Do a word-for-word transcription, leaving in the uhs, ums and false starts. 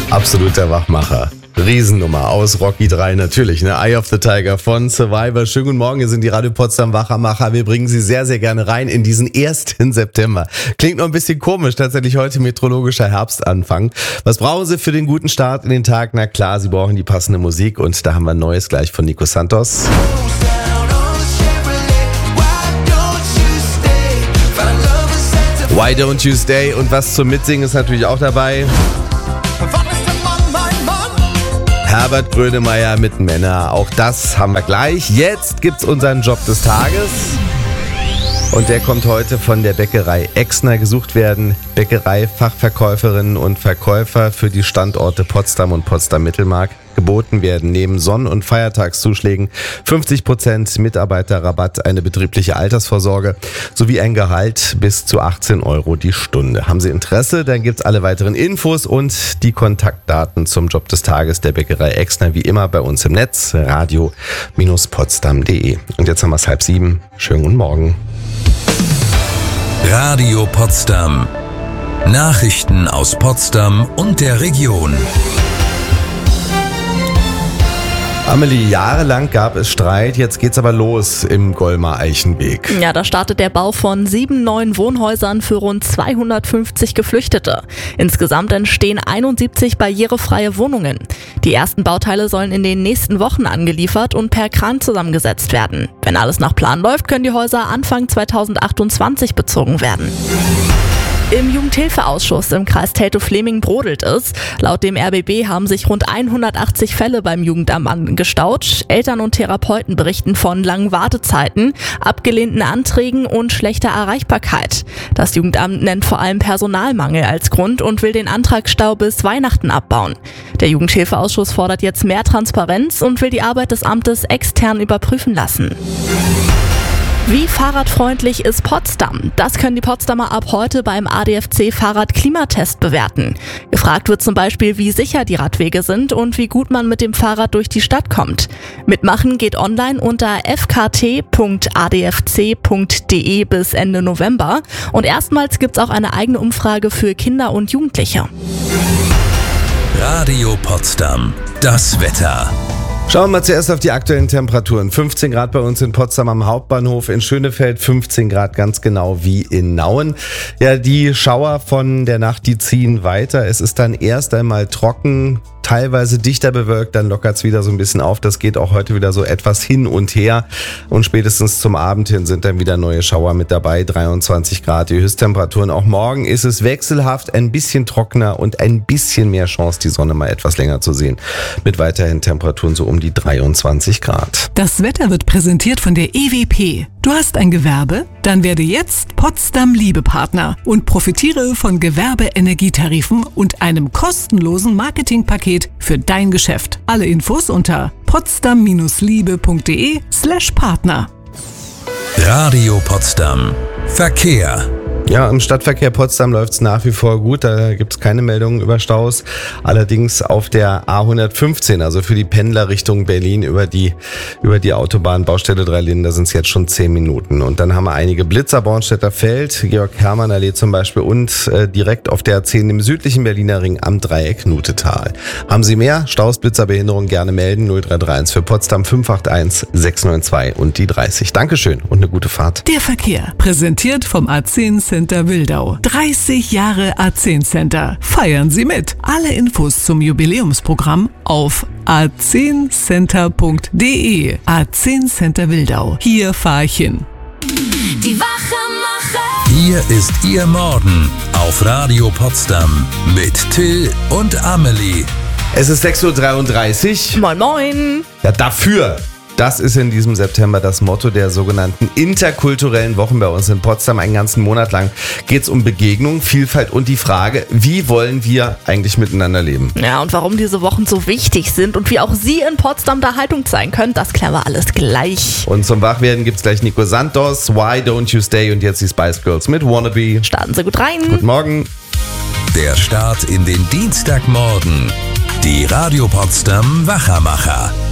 Absoluter Wachmacher. Riesennummer aus Rocky drei natürlich, ne? Eye of the Tiger von Survivor. Schönen guten Morgen, hier sind die Radio Potsdam Wachmacher. Wir bringen Sie sehr, sehr gerne rein in diesen ersten September. Klingt noch ein bisschen komisch, tatsächlich heute meteorologischer Herbstanfang. Was brauchen Sie für den guten Start in den Tag? Na klar, Sie brauchen die passende Musik und da haben wir Neues gleich von Nico Santos. Why Don't You Stay? Und was zum Mitsingen ist natürlich auch dabei. Herbert Grönemeyer mit Männer. Auch das haben wir gleich. Jetzt gibt's unseren Job des Tages. Und der kommt heute von der Bäckerei Exner. Gesucht werden Bäckerei-Fachverkäuferinnen und Verkäufer für die Standorte Potsdam und Potsdam-Mittelmark. Geboten werden neben Sonn- und Feiertagszuschlägen fünfzig Prozent Mitarbeiterrabatt, eine betriebliche Altersvorsorge sowie ein Gehalt bis zu achtzehn Euro die Stunde. Haben Sie Interesse? Dann gibt's alle weiteren Infos und die Kontaktdaten zum Job des Tages der Bäckerei Exner wie immer bei uns im Netz radio Potsdam punkt de. Und jetzt haben wir es halb sieben. Schönen guten Morgen. Radio Potsdam. Nachrichten aus Potsdam und der Region. Amelie, jahrelang gab es Streit, jetzt geht's aber los im Golmer Eichenweg. Ja, da startet der Bau von sieben neuen Wohnhäusern für rund zweihundertfünfzig Geflüchtete. Insgesamt entstehen einundsiebzig barrierefreie Wohnungen. Die ersten Bauteile sollen in den nächsten Wochen angeliefert und per Kran zusammengesetzt werden. Wenn alles nach Plan läuft, können die Häuser Anfang zweitausendachtundzwanzig bezogen werden. Im Jugendhilfeausschuss im Kreis Teltow-Fleming brodelt es. Laut dem R B B haben sich rund hundertachtzig Fälle beim Jugendamt angestaut. Eltern und Therapeuten berichten von langen Wartezeiten, abgelehnten Anträgen und schlechter Erreichbarkeit. Das Jugendamt nennt vor allem Personalmangel als Grund und will den Antragsstau bis Weihnachten abbauen. Der Jugendhilfeausschuss fordert jetzt mehr Transparenz und will die Arbeit des Amtes extern überprüfen lassen. Wie fahrradfreundlich ist Potsdam? Das können die Potsdamer ab heute beim A D F C-Fahrrad-Klimatest bewerten. Gefragt wird zum Beispiel, wie sicher die Radwege sind und wie gut man mit dem Fahrrad durch die Stadt kommt. Mitmachen geht online unter f k t punkt a d f c punkt de bis Ende November. Und erstmals gibt's auch eine eigene Umfrage für Kinder und Jugendliche. Radio Potsdam. Das Wetter. Schauen wir mal zuerst auf die aktuellen Temperaturen. fünfzehn Grad bei uns in Potsdam am Hauptbahnhof, in Schönefeld fünfzehn Grad ganz genau wie in Nauen. Ja, die Schauer von der Nacht, die ziehen weiter. Es ist dann erst einmal trocken, teilweise dichter bewölkt, dann lockert's wieder so ein bisschen auf. Das geht auch heute wieder so etwas hin und her. Und spätestens zum Abend hin sind dann wieder neue Schauer mit dabei. dreiundzwanzig Grad, die Höchsttemperaturen. Auch morgen ist es wechselhaft, ein bisschen trockener und ein bisschen mehr Chance, die Sonne mal etwas länger zu sehen. Mit weiterhin Temperaturen so um die dreiundzwanzig Grad. Das Wetter wird präsentiert von der E W P. Du hast ein Gewerbe? Dann werde jetzt Potsdam Liebepartner und profitiere von Gewerbeenergietarifen und einem kostenlosen Marketingpaket für dein Geschäft. Alle Infos unter potsdam liebe punkt de slash Partner. Radio Potsdam. Verkehr. Ja, im Stadtverkehr Potsdam läuft's nach wie vor gut, da gibt's keine Meldungen über Staus. Allerdings auf der A hundertfünfzehn, also für die Pendler Richtung Berlin über die über die Autobahn Baustelle drei Linden, da sind's jetzt schon zehn Minuten. Und dann haben wir einige Blitzer, Bornstädter Feld, Georg-Hermann-Allee zum Beispiel und äh, direkt auf der A zehn im südlichen Berliner Ring am Dreieck Nutetal. Haben Sie mehr Staus, Blitzer, Behinderungen, gerne melden. null drei drei eins für Potsdam fünf acht eins sechs neun zwei und die dreißig. Dankeschön und eine gute Fahrt. Der Verkehr, präsentiert vom A zehn Center Wildau. dreißig Jahre A zehn Center. Feiern Sie mit. Alle Infos zum Jubiläumsprogramm auf a zehn center punkt de. A zehn Center Wildau. Hier fahr ich hin. Die Wachmacher. Hier ist Ihr Morgen auf Radio Potsdam mit Till und Amelie. Es ist sechs Uhr dreiunddreißig. Moin moin! Ja, dafür. Das ist in diesem September das Motto der sogenannten interkulturellen Wochen bei uns in Potsdam. Einen ganzen Monat lang geht es um Begegnung, Vielfalt und die Frage, wie wollen wir eigentlich miteinander leben? Ja, und warum diese Wochen so wichtig sind und wie auch Sie in Potsdam da Haltung zeigen können, das klären wir alles gleich. Und zum Wachwerden gibt's gleich Nico Santos, Why Don't You Stay und jetzt die Spice Girls mit Wannabe. Starten Sie gut rein. Guten Morgen. Der Start in den Dienstagmorgen. Die Radio Potsdam Wachmacher.